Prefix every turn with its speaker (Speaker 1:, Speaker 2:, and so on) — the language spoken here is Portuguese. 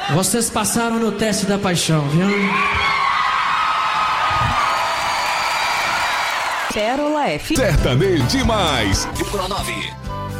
Speaker 1: Vocês passaram no teste da paixão, viu?
Speaker 2: Pérola F.
Speaker 3: Certamente mais.
Speaker 4: 9.